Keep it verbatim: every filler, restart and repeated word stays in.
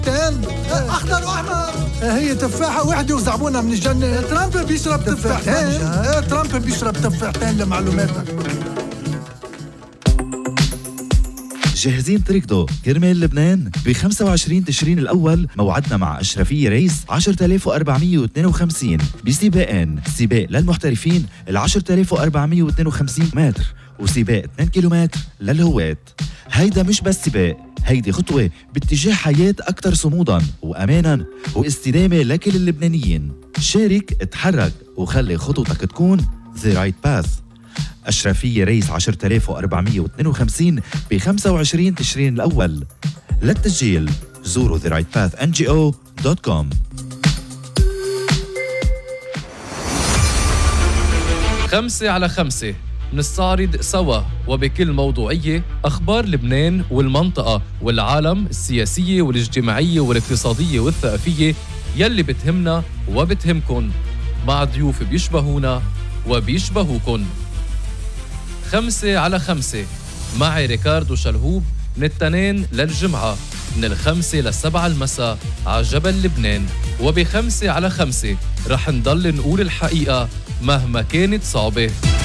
تفاحتين أخضر وأحمر. هي تفاحة واحدة وزعبونها من الجنة. ترامب بيشرب تفاحتين. ايه ترامب بيشرب تفاحتين لمعلوماتك. جاهزين تركضوا كرمال لبنان؟ ب خمسة وعشرين تشرين الأول موعدنا مع أشرفية ريس عشرة آلاف وأربعمية واثنين وخمسين بسباقين، سباق للمحترفين ال عشرة آلاف وأربعمية واثنين وخمسين متر وسباق اثنين كيلومتر للهواة. هيدا مش بس سباق، هيدي خطوة باتجاه حياة أكثر صمودا وأمانا واستدامة لكل اللبنانيين. شارك، اتحرك وخلي خطوتك تكون The Right Path. أشرفية ريس عشرة آلاف وأربعمية واثنين وخمسين ب خمسة وعشرين تشرين الأول. للتسجيل زوروا ذا رايت باث إن جي أو دوت كوم. خمسة على خمسة نستعرض سوا وبكل موضوعية أخبار لبنان والمنطقة والعالم السياسية والاجتماعية والاقتصادية والثقافية يلي بتهمنا وبتهمكن، مع ضيوف بيشبهونا وبيشبهوكن. خمسة على خمسة معي ريكاردو شلهوب من التنين للجمعة من الخمسة للسبعة المساء على جبل لبنان. وبخمسة على خمسة رح نضل نقول الحقيقة مهما كانت صعبة.